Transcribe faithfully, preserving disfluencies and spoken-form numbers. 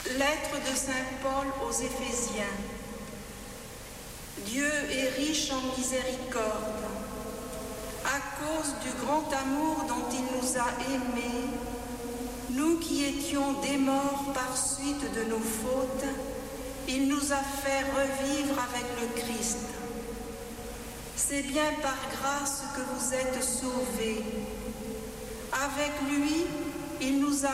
Lettre de saint Paul aux Éphésiens. Dieu est riche en miséricorde. À cause du grand amour dont il nous a aimés, nous qui étions des morts par suite de nos fautes, il nous a fait revivre avec le Christ. C'est bien par grâce que vous êtes sauvés. Avec lui, il nous a